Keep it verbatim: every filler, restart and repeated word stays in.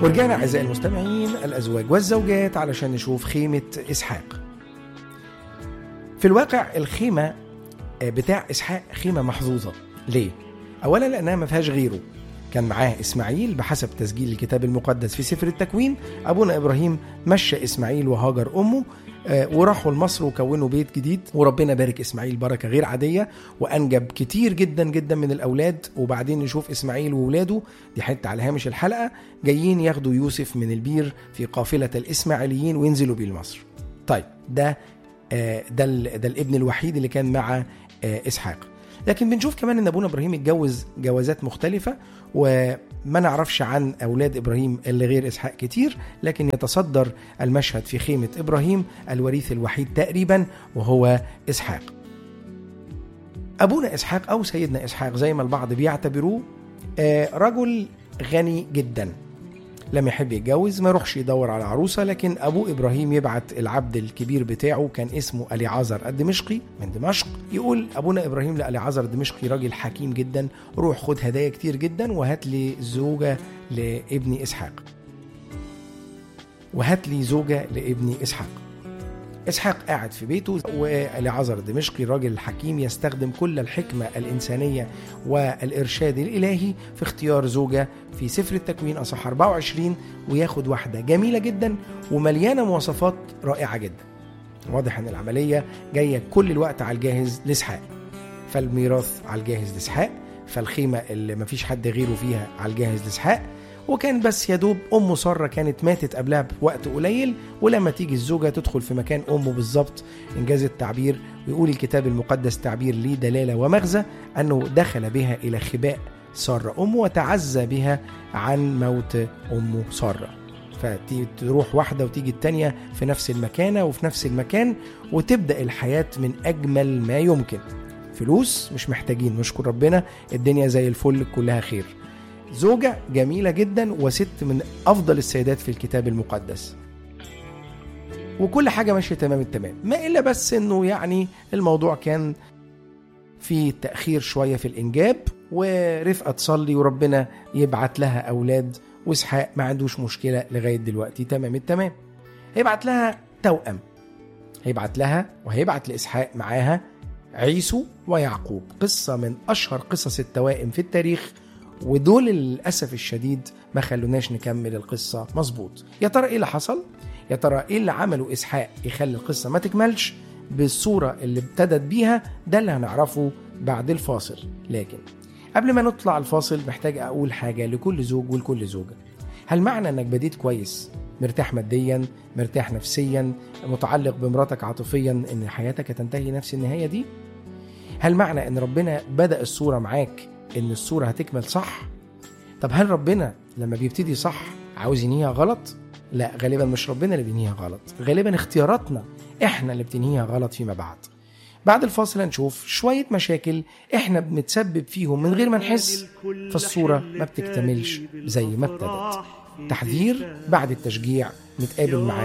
ورجعنا أعزائي المستمعين الأزواج والزوجات علشان نشوف خيمة إسحاق. في الواقع الخيمة بتاع إسحاق خيمة محظوظة. ليه؟ أولا لأنها ما فيهاش غيره، كان معاه إسماعيل بحسب تسجيل الكتاب المقدس في سفر التكوين. أبونا إبراهيم مشى إسماعيل وهاجر أمه وراحوا لمصر وكونوا بيت جديد، وربنا بارك إسماعيل بركة غير عادية وأنجب كتير جدا جدا من الأولاد. وبعدين نشوف إسماعيل وولاده، دي حتة على هامش الحلقة، جايين ياخدوا يوسف من البير في قافلة الإسماعيليين وينزلوا بيه لمصر. طيب ده ده, ده الابن الوحيد اللي كان مع إسحاق. لكن بنشوف كمان ان ابونا ابراهيم اتجوز جوازات مختلفة، وما نعرفش عن اولاد ابراهيم اللي غير اسحاق كتير، لكن يتصدر المشهد في خيمة ابراهيم الوريث الوحيد تقريبا وهو اسحاق. ابونا اسحاق او سيدنا اسحاق زي ما البعض بيعتبروه رجل غني جدا، لم يحب يتجوز، ما يروحش يدور على عروسة، لكن أبو إبراهيم يبعت العبد الكبير بتاعه كان اسمه أليعازر الدمشقي من دمشق، يقول أبونا إبراهيم لأليعازر الدمشقي راجل حكيم جدا، روح خد هدايا كتير جدا وهات لي زوجة لابن إسحاق وهات لي زوجة لابن إسحاق. إسحاق قاعد في بيته، وأليعازر الدمشقي الراجل الحكيم يستخدم كل الحكمة الإنسانية والإرشاد الإلهي في اختيار زوجة في سفر التكوين أصحاح أربعة وعشرين، وياخد واحدة جميلة جدا ومليانة مواصفات رائعة جدا. واضح أن العملية جاية كل الوقت على الجاهز لإسحاق، فالميراث على الجاهز لإسحاق، فالخيمة اللي مفيش حد غيره فيها على الجاهز لإسحاق، وكان بس يدوب أمه سارة كانت ماتت قبلها بوقت قليل، ولما تيجي الزوجة تدخل في مكان أمه بالظبط إنجاز التعبير. ويقول الكتاب المقدس تعبير ليه دلالة ومغزى أنه دخل بها إلى خباء سارة أمه وتعزى بها عن موت أمه سارة. فتروح واحدة وتيجي التانية في نفس المكانة وفي نفس المكان، وتبدأ الحياة من أجمل ما يمكن. فلوس مش محتاجين، نشكر ربنا، الدنيا زي الفل كلها خير. زوجة جميلة جدا وست من أفضل السيدات في الكتاب المقدس، وكل حاجة ماشية تمام التمام، ما إلا بس أنه يعني الموضوع كان في تأخير شوية في الإنجاب، ورفقة تصلي وربنا يبعت لها أولاد، وإسحاق ما عندوش مشكلة لغاية دلوقتي تمام التمام. هيبعت لها توأم، هيبعت لها وهيبعت لإسحاق معاها عيسو ويعقوب، قصة من أشهر قصص التوائم في التاريخ، ودول للأسف الشديد ما خلوناش نكمل القصة مظبوط. يا ترى إيه اللي حصل؟ يا ترى إيه اللي عمله إسحاق يخلي القصة ما تكملش بالصورة اللي ابتدت بيها؟ ده اللي هنعرفه بعد الفاصل. لكن قبل ما نطلع الفاصل محتاج أقول حاجة لكل زوج ولكل زوجة. هل معنى أنك بديت كويس، مرتاح ماديا، مرتاح نفسيا، متعلق بمراتك عاطفيا، أن حياتك هتنتهي نفس النهاية دي؟ هل معنى أن ربنا بدأ الصورة معاك ان الصورة هتكمل صح؟ طب هل ربنا لما بيبتدي صح عاوز ينهيها غلط؟ لا، غالبا مش ربنا اللي بينهيها غلط، غالبا اختياراتنا احنا اللي بتنهيها غلط فيما بعد. بعد الفاصل هنشوف شوية مشاكل احنا بنتسبب فيهم من غير ما نحس، فالصورة ما بتكتملش زي ما ابتدت. تحذير بعد التشجيع، نتقابل معاك